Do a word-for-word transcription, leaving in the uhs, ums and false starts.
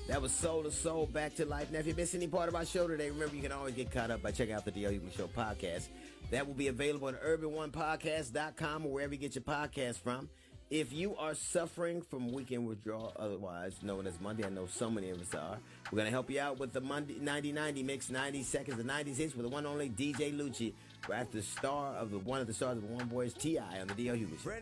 That was Soul to Soul, Back to Life. Now, if you missed any part of our show today, remember you can always get caught up by checking out the D L Hughley Show podcast. That will be available at urban one podcast dot com or wherever you get your podcast from. If you are suffering from weekend withdrawal, otherwise known as Monday, I know so many of us are, we're going to help you out with the Monday ninety ninety mix, ninety seconds of nineties hits with the one and only D J Lucci, right after the star of the one of the stars of the One Boys, T I on the D L Hughley Show.